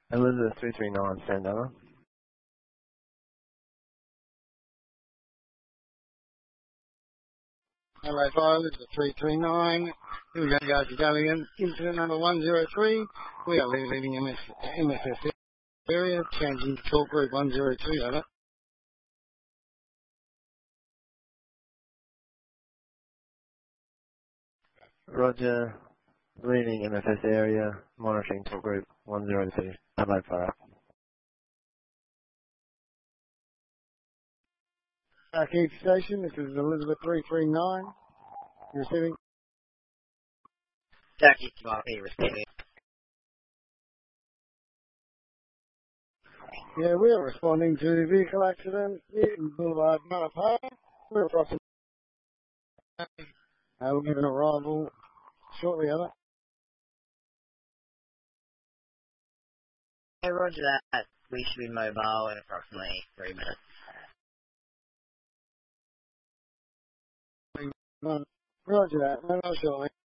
Elizabeth 339, stand over. Hello, fire, this is 339. We're going to go to Dalian, incident number 103. We are leaving MSS area, changing to talk group 102, over. Roger, leaving MFS area, monitoring talk group 102. Adelaide fire. Keith Station, this is Elizabeth 339. Receiving. Jackie, receiving. Yeah, we are responding to the vehicle accident in Boulevard Manapara. We're approximately. We'll give an arrival shortly, over. Hey, roger that. We should be mobile in approximately 3 minutes. Roger that. No, shortly.